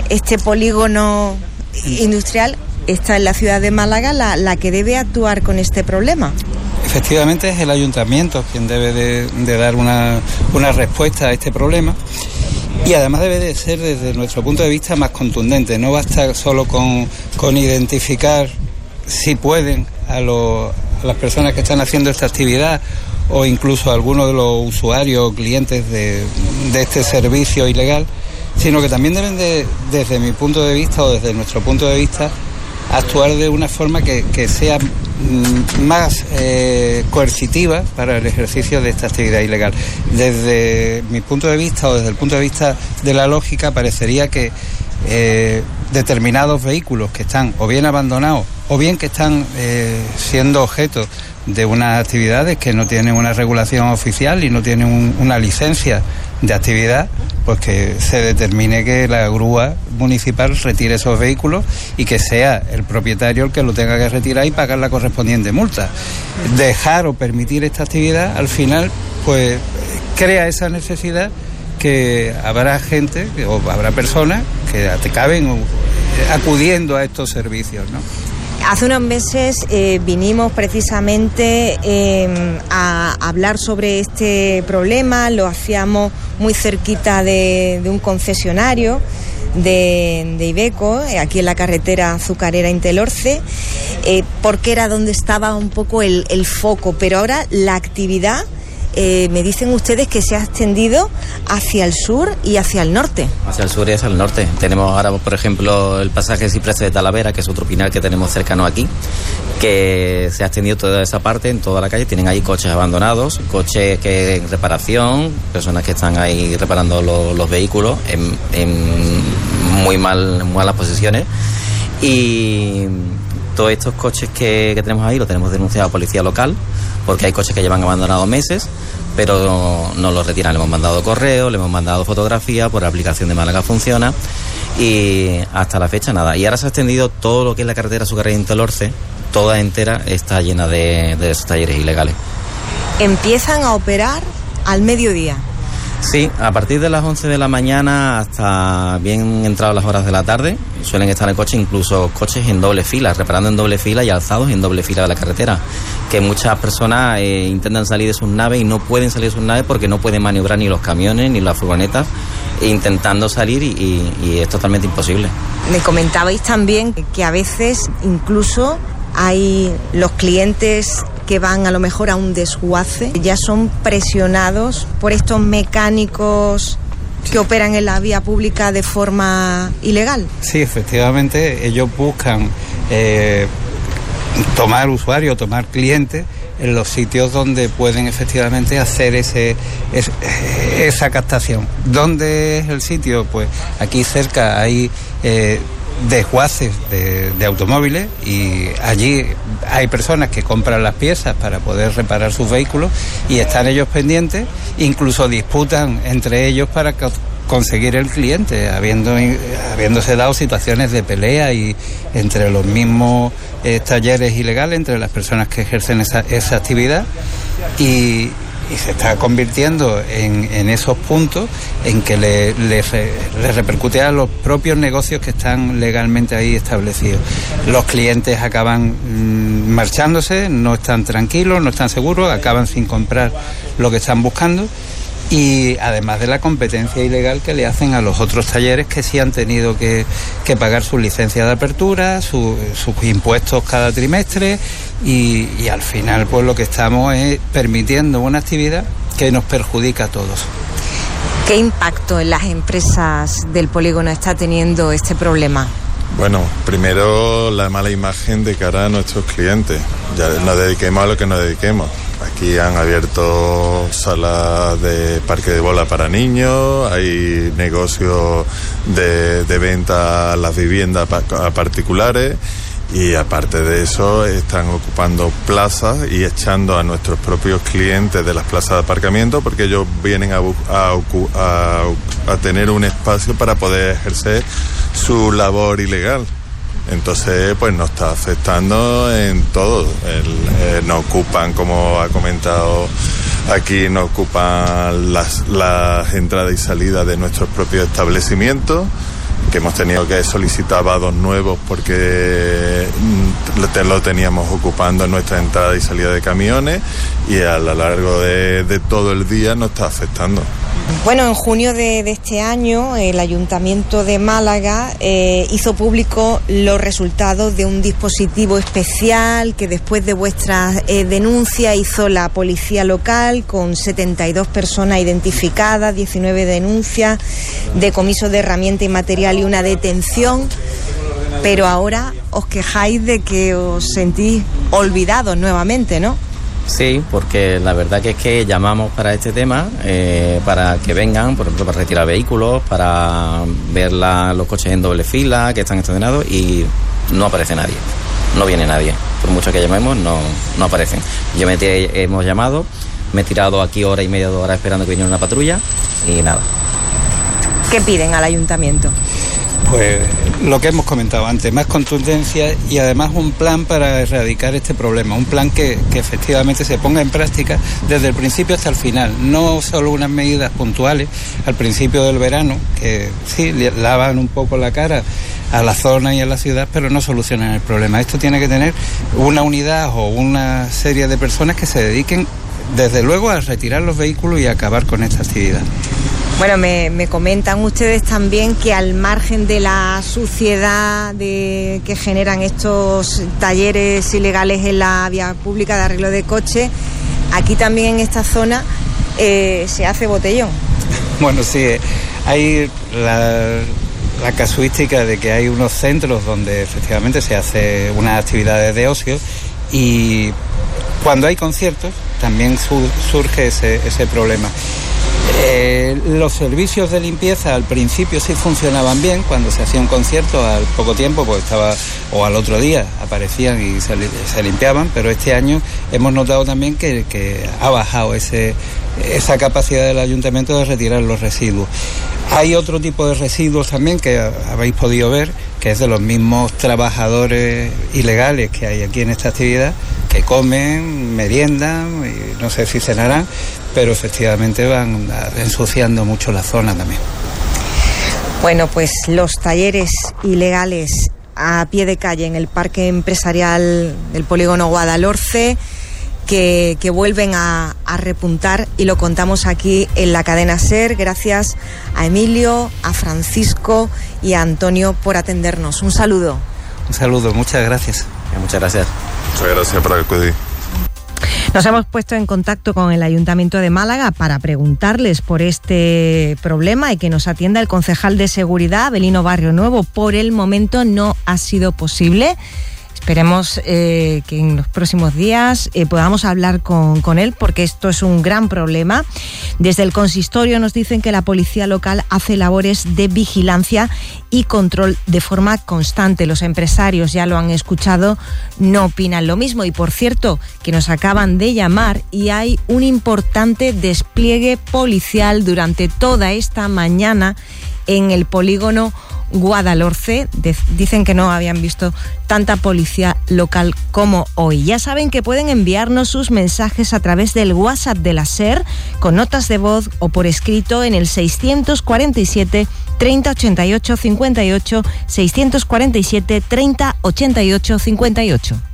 este polígono industrial está en la ciudad de Málaga la que debe actuar con este problema. Efectivamente es el ayuntamiento quien debe de dar una respuesta a este problema, y además debe de ser desde nuestro punto de vista más contundente. No basta solo con identificar si pueden a las personas que están haciendo esta actividad, o incluso a algunos de los usuarios o clientes de este servicio ilegal, sino que también deben desde mi punto de vista o desde nuestro punto de vista, actuar de una forma que sea más coercitiva para el ejercicio de esta actividad ilegal. Desde mi punto de vista o desde el punto de vista de la lógica, parecería que determinados vehículos que están o bien abandonados o bien que están siendo objeto de unas actividades que no tienen una regulación oficial y no tienen una licencia de actividad, pues que se determine que la grúa municipal retire esos vehículos y que sea el propietario el que lo tenga que retirar y pagar la correspondiente multa. Dejar o permitir esta actividad, al final, pues crea esa necesidad que habrá gente o habrá personas que acaben acudiendo a estos servicios, ¿no? Hace unos meses vinimos precisamente a hablar sobre este problema, lo hacíamos muy cerquita de un concesionario de Iveco, aquí en la carretera azucarera Intelorce, porque era donde estaba un poco el foco, pero ahora la actividad, me dicen ustedes que se ha extendido hacia el sur y hacia el norte. Hacia el sur y hacia el norte. Tenemos ahora, por ejemplo, el pasaje Cipreste de Talavera, que es otro pinal que tenemos cercano aquí, que se ha extendido toda esa parte, en toda la calle. Tienen ahí coches abandonados, coches que en reparación, personas que están ahí reparando los vehículos en muy malas posiciones. Y todos estos coches que tenemos ahí los tenemos denunciado a policía local, porque hay coches que llevan abandonados meses, pero no los retiran. Le hemos mandado correo, le hemos mandado fotografía, por la aplicación de Málaga funciona, y hasta la fecha nada. Y ahora se ha extendido todo lo que es la carretera azucarera Intelorce, toda entera está llena de esos talleres ilegales. Empiezan a operar al mediodía. Sí, a partir de las 11 de la mañana hasta bien entradas las horas de la tarde suelen estar en el coche, incluso coches en doble fila, reparando en doble fila y alzados en doble fila de la carretera, que muchas personas intentan salir de sus naves y no pueden salir de sus naves porque no pueden maniobrar ni los camiones ni las furgonetas, intentando salir y es totalmente imposible. Me comentabais también que a veces incluso hay los clientes que van a lo mejor a un desguace, ya son presionados por estos mecánicos que operan en la vía pública de forma ilegal. Sí, efectivamente, ellos buscan tomar usuarios, tomar clientes en los sitios donde pueden efectivamente hacer esa captación. ¿Dónde es el sitio? Pues aquí cerca hay desguaces de automóviles, y allí hay personas que compran las piezas para poder reparar sus vehículos y están ellos pendientes, incluso disputan entre ellos para conseguir el cliente, habiéndose dado situaciones de pelea y entre los mismos talleres ilegales, entre las personas que ejercen esa actividad, y se está convirtiendo en esos puntos en que le repercute a los propios negocios que están legalmente ahí establecidos. Los clientes acaban marchándose, no están tranquilos, no están seguros, acaban sin comprar lo que están buscando, y además de la competencia ilegal que le hacen a los otros talleres que sí han tenido que pagar sus licencias de apertura, sus impuestos cada trimestre, y al final pues lo que estamos es permitiendo una actividad que nos perjudica a todos. ¿Qué impacto en las empresas del polígono está teniendo este problema? Bueno, primero la mala imagen de cara a nuestros clientes. Ya nos dediquemos a lo que nos dediquemos. Aquí han abierto salas de parque de bola para niños, hay negocios de venta a las viviendas a particulares, y aparte de eso están ocupando plazas y echando a nuestros propios clientes de las plazas de aparcamiento, porque ellos vienen a tener un espacio para poder ejercer su labor ilegal. Entonces, pues nos está afectando en todo. Nos ocupan, como ha comentado aquí, nos ocupan las entradas y salidas de nuestros propios establecimientos, que hemos tenido que solicitar vados nuevos porque lo teníamos ocupando en nuestra entrada y salida de camiones, y a lo largo de todo el día nos está afectando. Bueno, en junio de este año el Ayuntamiento de Málaga hizo público los resultados de un dispositivo especial que después de vuestras denuncias hizo la policía local, con 72 personas identificadas, 19 denuncias, decomiso de herramienta y material y una detención. Pero ahora os quejáis de que os sentís olvidados nuevamente, ¿no? Sí, porque la verdad que es que llamamos para este tema, para que vengan, por ejemplo, para retirar vehículos, para ver los coches en doble fila, que están estacionados, y no aparece nadie, no viene nadie. Por mucho que llamemos, no aparecen. Hemos llamado, me he tirado aquí hora y media, 2 horas esperando que viniera una patrulla, y nada. ¿Qué piden al ayuntamiento? Pues lo que hemos comentado antes, más contundencia y además un plan para erradicar este problema, un plan que efectivamente se ponga en práctica desde el principio hasta el final, no solo unas medidas puntuales al principio del verano, que sí, lavan un poco la cara a la zona y a la ciudad, pero no solucionan el problema. Esto tiene que tener una unidad o una serie de personas que se dediquen desde luego a retirar los vehículos y a acabar con esta actividad. Bueno, me comentan ustedes también que al margen de la suciedad que generan estos talleres ilegales en la vía pública de arreglo de coche, aquí también en esta zona se hace botellón. Bueno, sí, hay la casuística de que hay unos centros donde efectivamente se hace unas actividades de ocio, y cuando hay conciertos también surge ese problema. Los servicios de limpieza al principio sí funcionaban bien. Cuando se hacía un concierto, al poco tiempo pues o al otro día aparecían y se limpiaban, pero este año hemos notado también que ha bajado esa capacidad del ayuntamiento de retirar los residuos. Hay otro tipo de residuos también que habéis podido ver, que es de los mismos trabajadores ilegales que hay aquí en esta actividad, que comen, meriendan, y no sé si cenarán, pero efectivamente van ensuciando mucho la zona también. Bueno, pues los talleres ilegales a pie de calle en el parque empresarial del polígono Guadalhorce, que vuelven a repuntar, y lo contamos aquí en la cadena SER, gracias a Emilio, a Francisco y a Antonio por atendernos. Un saludo. Un saludo, muchas gracias. Muchas gracias. Muchas gracias por acudir. Nos hemos puesto en contacto con el Ayuntamiento de Málaga para preguntarles por este problema y que nos atienda el concejal de Seguridad, Avelino Barrio Nuevo. Por el momento no ha sido posible. Esperemos que en los próximos días podamos hablar con él, porque esto es un gran problema. Desde el consistorio nos dicen que la policía local hace labores de vigilancia y control de forma constante. Los empresarios, ya lo han escuchado, no opinan lo mismo. Y por cierto, que nos acaban de llamar y hay un importante despliegue policial durante toda esta mañana en el polígono Guadalhorce. Dicen que no habían visto tanta policía local como hoy. Ya saben que pueden enviarnos sus mensajes a través del WhatsApp de la SER con notas de voz o por escrito en el 647 30 88 58, 647 30 88 58.